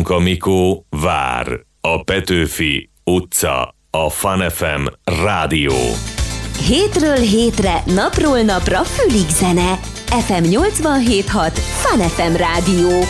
Janka Mikó vár. A Petőfi utca, a Fun FM rádió. Hétről hétre, napról napra fülig zene. FM 87.6 Fun FM rádió.